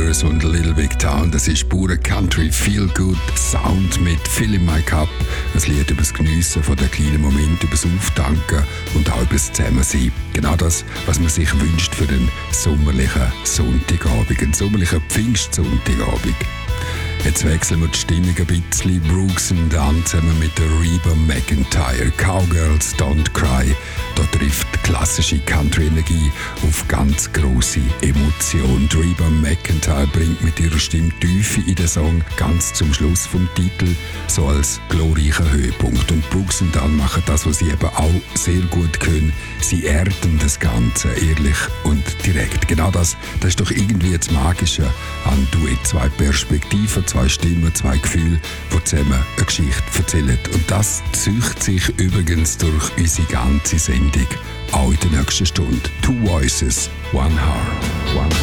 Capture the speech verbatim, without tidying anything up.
Brothers und Little Big Town. Das ist pure Country Feel Good Sound mit Fill in My Cup. Ein Lied über das Geniessen von den kleinen Momenten, über das Auftanken und auch über das Zusammensein. Genau das, was man sich wünscht für einen sommerlichen Sonntagabend, einen sommerlichen Pfingstsonntagabend. Jetzt wechseln wir die Stimmung ein bisschen. Brooks and Dunn zusammen mit der Reba McEntire. Cowgirls Don't Cry. Da trifft klassische Country-Energie auf ganz grosse Emotion. Die Reba McEntire bringt mit ihrer Stimme Tiefe in den Song ganz zum Schluss vom Titel, so als glorreicher Höhepunkt. Und Brooks and Dunn machen das, was sie eben auch sehr gut können. Sie erden das Ganze ehrlich und direkt. Genau das, das ist doch irgendwie das Magische an Duett. Zwei Perspektiven, zwei Stimmen, zwei Gefühle, die zusammen eine Geschichte erzählen. Und das zieht sich übrigens durch unsere ganze Sendung, auch in der nächsten Stunde. Two Voices, One Heart, One Heart.